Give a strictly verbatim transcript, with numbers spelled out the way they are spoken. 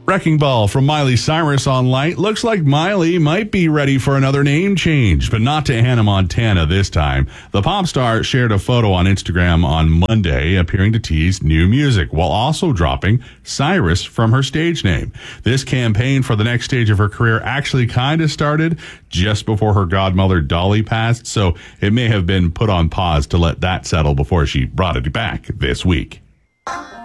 Wrecking Ball from Miley Cyrus on Light. Looks like Miley might be ready for another name change, but not to Hannah Montana this time. The pop star shared a photo on Instagram on Monday appearing to tease new music while also dropping Cyrus from her stage name. This campaign for the next stage of her career actually kind of started just before her godmother Dolly passed, so it may have been put on pause to let that settle before she brought it back this week.